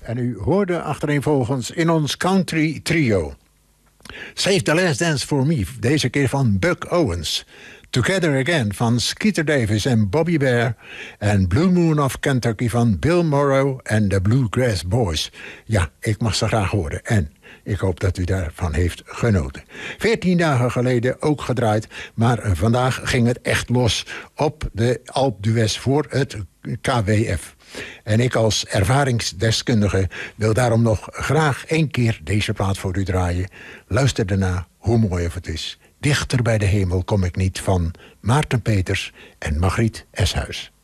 En u hoorde achtereenvolgens in ons country trio. Save the Last Dance for Me, deze keer van Buck Owens. Together Again van Skeeter Davis en Bobby Bear. En Blue Moon of Kentucky van Bill Morrow en de Bluegrass Boys. Ja, ik mag ze graag horen en ik hoop dat u daarvan heeft genoten. 14 dagen geleden ook gedraaid, maar vandaag ging het echt los op de Alpe d'Huez voor het KWF. En ik als ervaringsdeskundige wil daarom nog graag 1 keer deze plaat voor u draaien. Luister daarna hoe mooi of het is. Dichter bij de hemel kom ik niet van Maarten Peters en Margriet Eshuis.